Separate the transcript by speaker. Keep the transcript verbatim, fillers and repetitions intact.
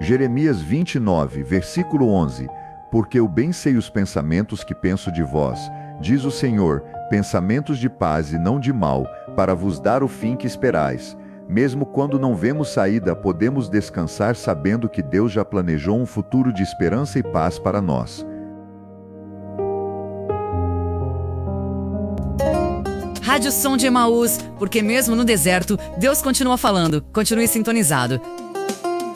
Speaker 1: Jeremias vinte e nove, versículo onze. Porque eu bem sei os pensamentos que penso de vós, diz o Senhor, pensamentos de paz e não de mal, para vos dar o fim que esperais. Mesmo quando não vemos saída, podemos descansar sabendo que Deus já planejou um futuro de esperança e paz para nós.
Speaker 2: Rádio Som de Emaús, porque mesmo no deserto, Deus continua falando. Continue sintonizado.